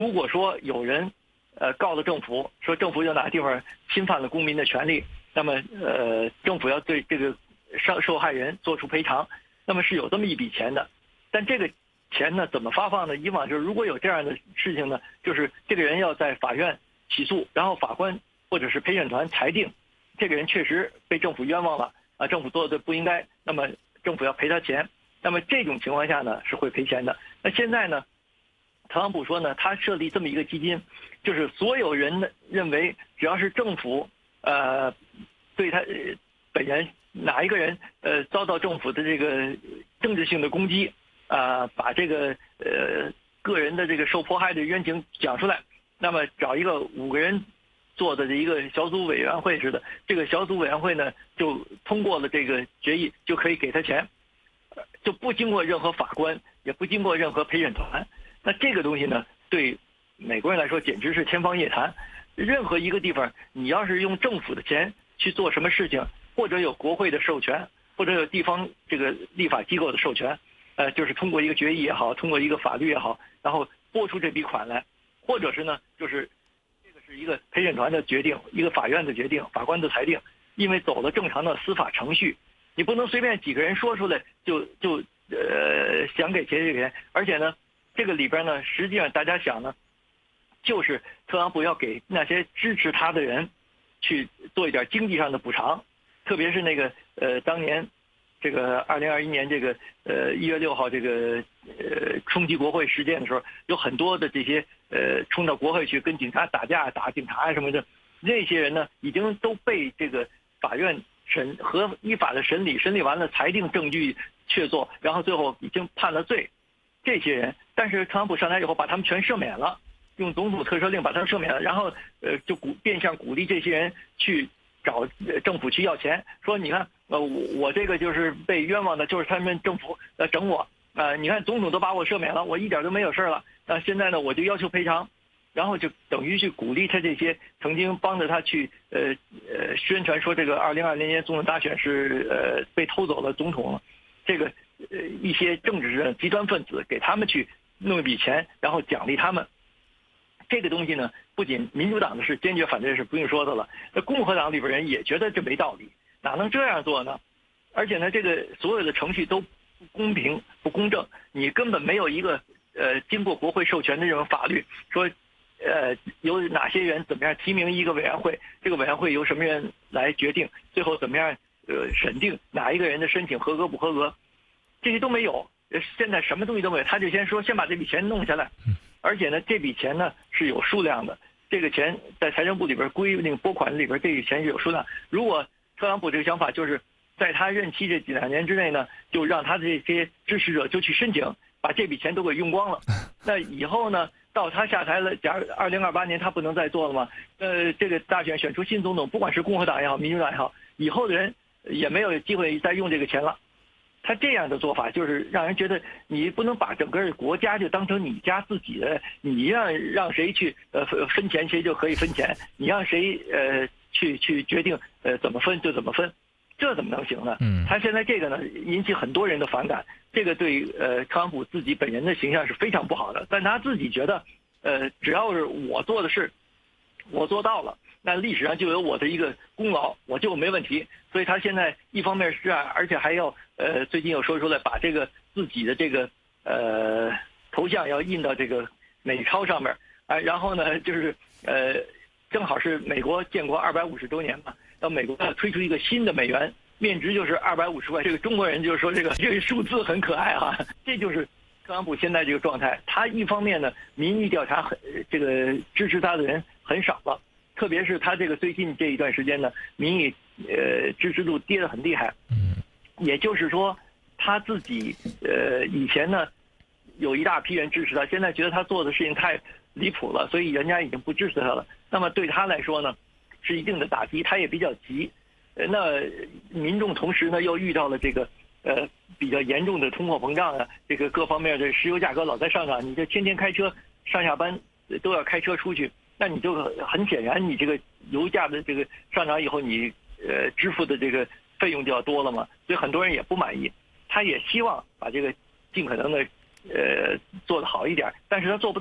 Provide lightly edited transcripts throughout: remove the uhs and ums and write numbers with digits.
如果说有人告了政府，说政府有哪个地方侵犯了公民的权利，那么政府要对这个受害人做出赔偿，那么是有这么一笔钱的。但这个钱呢怎么发放呢？以往就是如果有这样的事情呢，就是这个人要在法院起诉，然后法官或者是陪审团裁定这个人确实被政府冤枉了啊，政府做的不应该，那么政府要赔他钱。那么这种情况下呢是会赔钱的。那现在呢，特朗普说呢，他设立这么一个基金，就是所有人认为只要是政府对他本人哪一个人遭到政府的这个政治性的攻击把这个个人的这个受迫害的冤情讲出来，那么找一个5个人做的一个小组委员会似的，这个小组委员会呢就通过了这个决议，就可以给他钱，就不经过任何法官，也不经过任何陪审团。那这个东西呢，对美国人来说简直是天方夜谭。任何一个地方，你要是用政府的钱去做什么事情，或者有国会的授权，或者有地方这个立法机构的授权，就是通过一个决议也好，通过一个法律也好，然后拨出这笔款来，或者是呢，就是这个是一个陪审团的决定，一个法院的决定，法官的裁定，因为走了正常的司法程序，你不能随便几个人说出来就想给钱就给钱，而且呢，这个里边呢，实际上大家想呢，就是特朗普要给那些支持他的人去做一点经济上的补偿，特别是那个当年这个2021年这个1月6号这个冲击国会事件的时候，有很多的这些冲到国会去跟警察打架、打警察什么的，那些人呢已经都被这个法院依法的审理完了，裁定证据确凿，然后最后已经判了罪。这些人，但是特朗普上台以后把他们全赦免了，用总统特赦令把他们赦免了，然后就变相鼓励这些人去找政府去要钱，说你看我这个就是被冤枉的，就是他们政府整我你看总统都把我赦免了，我一点都没有事了，现在呢我就要求赔偿，然后就等于去鼓励他这些曾经帮着他去宣传说这个2020年总统大选是被偷走了总统，这个一些政治极端分子给他们去弄一笔钱，然后奖励他们。这个东西呢，不仅民主党的是坚决反对，是不用说的了。那共和党里边人也觉得这没道理，哪能这样做呢？而且呢，这个所有的程序都不公平、不公正，你根本没有一个经过国会授权的这种法律说有哪些人怎么样提名一个委员会，这个委员会由什么人来决定，最后怎么样审定哪一个人的申请合格不合格，这些都没有。现在什么东西都没有，他就先说先把这笔钱弄下来，而且呢，这笔钱呢是有数量的，这个钱在财政部里边规定拨款里边，这个钱是有数量。如果特朗普这个想法就是在他任期这2年之内呢，就让他的这些支持者就去申请，把这笔钱都给用光了。那以后呢，到他下台了，假如2028年他不能再做了吗？这个大选选出新总统，不管是共和党也好，民主党也好，以后的人也没有机会再用这个钱了。他这样的做法就是让人觉得你不能把整个国家就当成你家自己的，你让谁去分钱谁就可以分钱，你让谁去决定怎么分就怎么分，这怎么能行呢？他现在这个呢引起很多人的反感，这个对特朗普自己本人的形象是非常不好的。但他自己觉得只要是我做的事我做到了，那历史上就有我的一个功劳，我就没问题。所以他现在一方面是这样，而且还要最近又说出来把这个自己的这个头像要印到这个美钞上面然后呢就是正好是美国建国250周年嘛，到美国推出一个新的美元，面值就是250块。这个中国人就说这个数字很可爱啊，这就是特朗普现在这个状态。他一方面呢，民意调查这个支持他的人很少了，特别是他这个最近这一段时间呢，民意支持度跌得很厉害。也就是说，他自己以前呢有一大批人支持他，现在觉得他做的事情太离谱了，所以人家已经不支持他了。那么对他来说呢，是一定的打击，他也比较急。那民众同时呢又遇到了这个比较严重的通货膨胀这个各方面的石油价格老在上涨，你这天天开车上下班都要开车出去，那你就很显然你这个油价的这个上涨以后，你支付的这个费用就要多了嘛，所以很多人也不满意。他也希望把这个尽可能的做得好一点，但是他做不到嘛，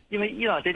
因为伊朗这